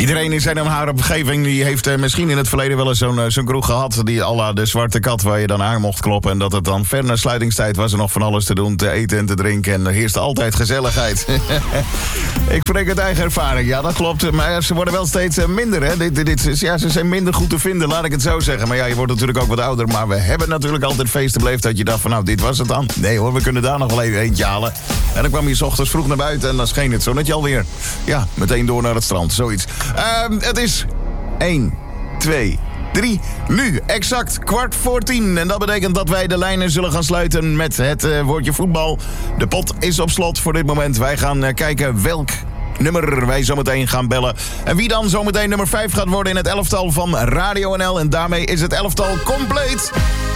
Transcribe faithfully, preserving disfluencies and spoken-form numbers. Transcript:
Iedereen in zijn of haar omgeving die heeft uh, misschien in het verleden wel eens zo'n, uh, zo'n kroeg gehad. Die à la de zwarte kat waar je dan aan mocht kloppen. En dat het dan ver na sluitingstijd was er nog van alles te doen, te eten en te drinken. En er heerste altijd gezelligheid. Ik spreek uit eigen ervaring, ja dat klopt. Maar ze worden wel steeds uh, minder. Hè? Dit, dit, ja, ze zijn minder goed te vinden, laat ik het zo zeggen. Maar ja, je wordt natuurlijk ook wat ouder. Maar we hebben natuurlijk altijd feesten beleefd dat je dacht van nou, dit was het dan. Nee hoor, we kunnen daar nog wel even eentje halen. En dan kwam je 's ochtends vroeg naar buiten en dan scheen het zonnetje alweer. Ja, meteen door naar het strand, zoiets. Uh, het is één, twee, drie, nu exact kwart voor tien. En dat betekent dat wij de lijnen zullen gaan sluiten met het uh, woordje voetbal. De pot is op slot voor dit moment. Wij gaan uh, kijken welk nummer wij zometeen gaan bellen. En wie dan zometeen nummer vijf gaat worden in het elftal van Radio N L. En daarmee is het elftal compleet.